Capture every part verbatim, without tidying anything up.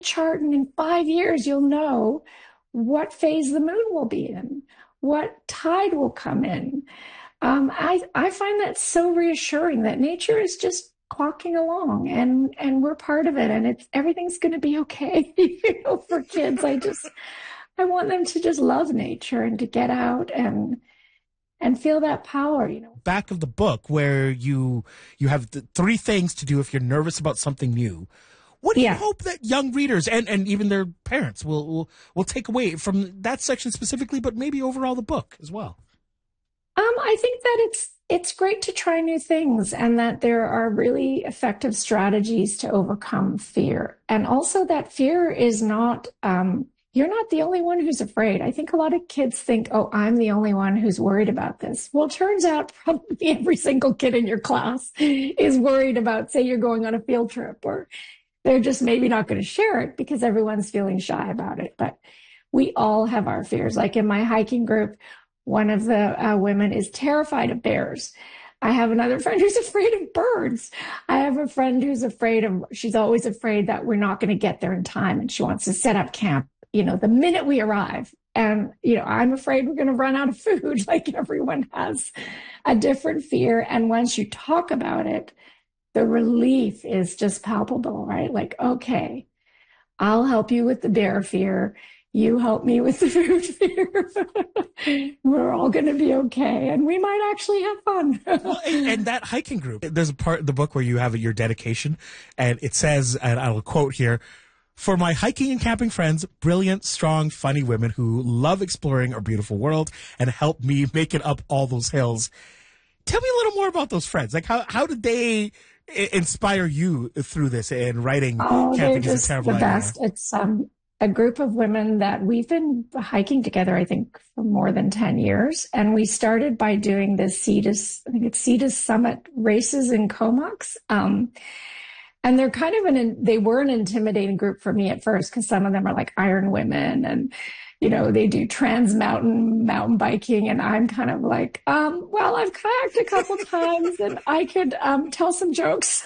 chart, and in five years, you'll know what phase the moon will be in, what tide will come in. Um, I, I find that so reassuring that nature is just clocking along and, and we're part of it and it's, everything's going to be okay. You know, for kids, I just, I want them to just love nature and to get out and, and feel that power, you know. Back of the book where you, you have the three things to do if you're nervous about something new. What do yeah. you hope that young readers and, and even their parents will, will, will take away from that section specifically, but maybe overall the book as well? Um, I think that it's it's great to try new things and that there are really effective strategies to overcome fear. And also that fear is not, um, you're not the only one who's afraid. I think a lot of kids think, oh, I'm the only one who's worried about this. Well, it turns out probably every single kid in your class is worried about, say, you're going on a field trip, or they're just maybe not going to share it because everyone's feeling shy about it. But we all have our fears. Like in my hiking group, one of the uh, women is terrified of bears. I have another friend who's afraid of birds. I have a friend who's afraid of, she's always afraid that we're not going to get there in time and she wants to set up camp, you know, the minute we arrive. And, you know, I'm afraid we're going to run out of food. Like everyone has a different fear. And once you talk about it, the relief is just palpable, right? Like, okay, I'll help you with the bear fear. You help me with the food fear. We're all going to be okay. And we might actually have fun. Well, and, and that hiking group, there's a part of the book where you have your dedication. And it says, and I'll quote here, "For my hiking and camping friends, brilliant, strong, funny women who love exploring our beautiful world and help me make it up all those hills." Tell me a little more about those friends. Like, how, how did they inspire you through this and writing oh, Camping they're is a just Terrible the Idea? best. It's um, a group of women that we've been hiking together, I think, for more than ten years. And we started by doing the CETUS, I think it's CETUS Summit races in Comox. Um, and they're kind of an, they were an intimidating group for me at first, because some of them are like Iron Women and, you know, they do trans mountain mountain biking. And I'm kind of like, um, well, I've kayaked a couple times and I could um, tell some jokes.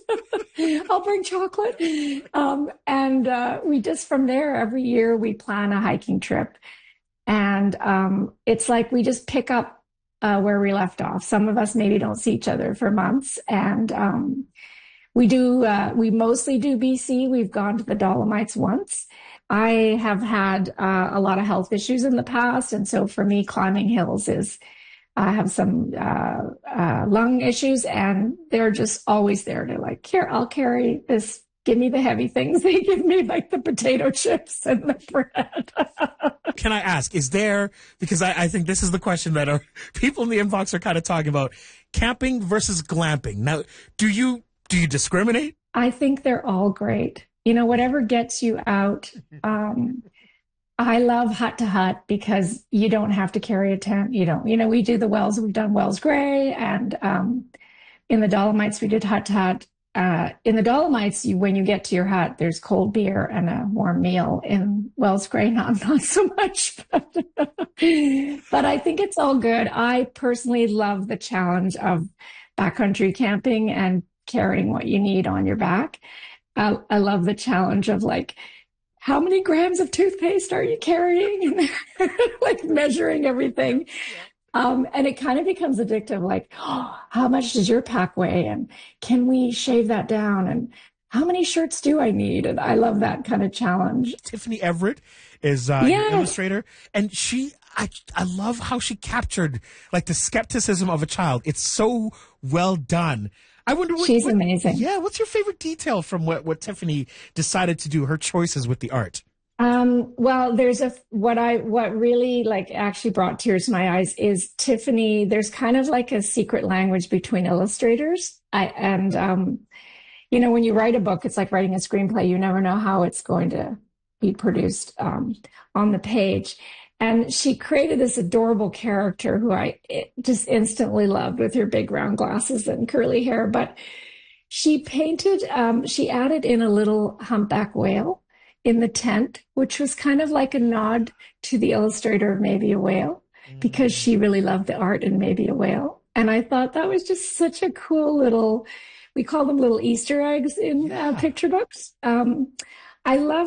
I'll bring chocolate. Um, and uh, we just, from there, every year we plan a hiking trip. And um, it's like we just pick up uh, where we left off. Some of us maybe don't see each other for months. And um, we do, uh, we mostly do B C. We've gone to the Dolomites once. I have had uh, a lot of health issues in the past. And so for me, climbing hills is, I have some uh, uh, lung issues, and they're just always there to like, here, I'll carry this. Give me the heavy things. They give me like the potato chips and the bread. Can I ask, is there, because I, I think this is the question that our people in the inbox are kind of talking about, camping versus glamping. Now, do you, do you discriminate? I think they're all great. You know, whatever gets you out. Um, I love hut to hut because you don't have to carry a tent. You don't, you know, we do the Wells, we've done Wells Gray, and um, in the Dolomites, we did hut to hut. Uh, in the Dolomites, you, when you get to your hut, there's cold beer and a warm meal. In Wells Gray, not, not so much, but, but I think it's all good. I personally love the challenge of backcountry camping and carrying what you need on your back. Uh, I love the challenge of like, how many grams of toothpaste are you carrying? And like measuring everything. Um, and it kind of becomes addictive. Like, oh, how much does your pack weigh? And can we shave that down? And how many shirts do I need? And I love that kind of challenge. Tiffany Everett is uh, yes. your illustrator. And she, I, I love how she captured like the skepticism of a child. It's so well done. I wonder what, she's what, amazing. Yeah. What's your favorite detail from what, what Tiffany decided to do, her choices with the art? Um, well, there's a, what I, what really like actually brought tears to my eyes is Tiffany. There's kind of like a secret language between illustrators. I, and, um, you know, when you write a book, it's like writing a screenplay. You never know how it's going to be produced, um, on the page. And she created this adorable character who I just instantly loved with her big round glasses and curly hair. But she painted, um, she added in a little humpback whale in the tent, which was kind of like a nod to the illustrator of Maybe a Whale, because she really loved the art in Maybe a Whale. And I thought that was just such a cool little, we call them little Easter eggs in uh, picture books. Um, I love